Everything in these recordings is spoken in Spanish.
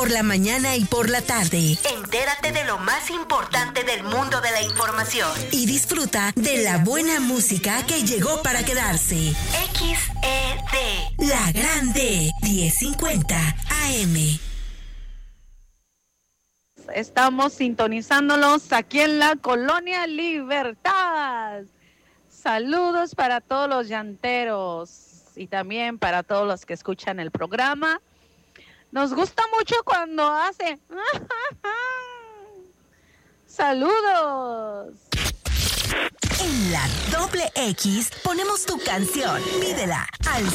por la mañana y por la tarde. Entérate de lo más importante del mundo de la información. Y disfruta de la buena música que llegó para quedarse. XED, La Grande, 1050 AM. Estamos sintonizándolos aquí en la Colonia Libertad. Saludos para todos los llanteros y también para todos los que escuchan el programa. Nos gusta mucho cuando hace saludos. En la doble X ponemos tu canción. Pídela al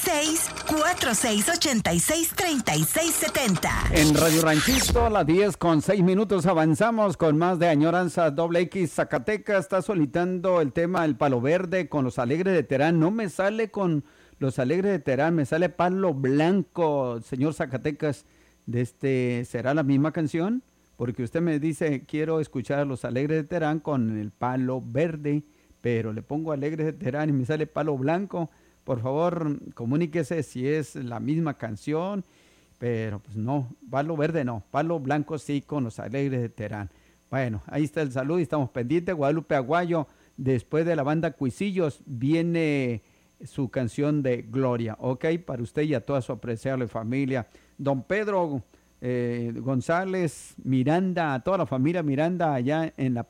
66-4686-3670. En Radio Ranchito, a las 10:06 avanzamos con más de Añoranza doble X. Zacatecas está solicitando el tema del Palo Verde con los Alegres de Terán. No me sale con los Alegres de Terán, me sale Palo Blanco. Señor Zacatecas, ¿será la misma canción? Porque usted me dice, quiero escuchar a los Alegres de Terán con el Palo Verde, pero le pongo Alegres de Terán y me sale Palo Blanco. Por favor, comuníquese si es la misma canción, pero pues no, Palo Verde no, Palo Blanco sí con los Alegres de Terán. Bueno, ahí está el saludo y estamos pendientes. Guadalupe Aguayo, después de la banda Cuisillos, viene su canción de Gloria, ¿ok? Para usted y a toda su apreciable familia. Don Pedro González Miranda, a toda la familia Miranda allá en la